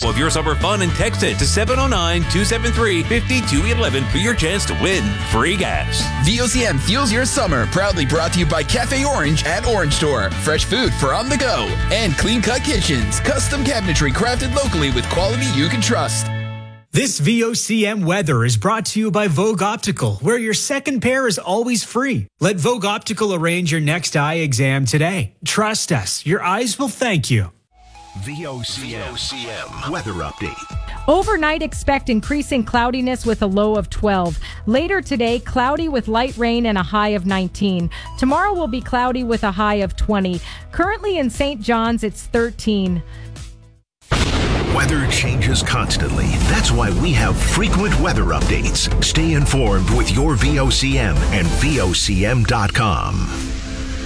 of your summer fun and text it to 709-273-5211 for your chance to win free gas. VOCM fuels your summer. Proudly brought to you by Cafe Orange at Orange Store. Fresh food for on the go. And Clean Cut Kitchens. Custom cabinetry crafted locally with quality you can trust. This VOCM weather is brought to you by Vogue Optical, where your second pair is always free. Let Vogue Optical arrange your next eye exam today. Trust us, your eyes will thank you. VOCM weather update. Overnight, expect increasing cloudiness with a low of 12. Later today, cloudy with light rain and a high of 19. Tomorrow will be cloudy with a high of 20. Currently in St. John's, it's 13. Weather changes constantly. That's why we have frequent weather updates. Stay informed with your VOCM and VOCM.com.